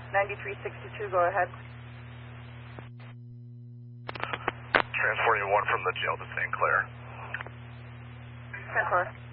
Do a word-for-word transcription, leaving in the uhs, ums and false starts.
ninety-three sixty-two, go ahead. Transporting one from the jail to Saint Clair. ten four.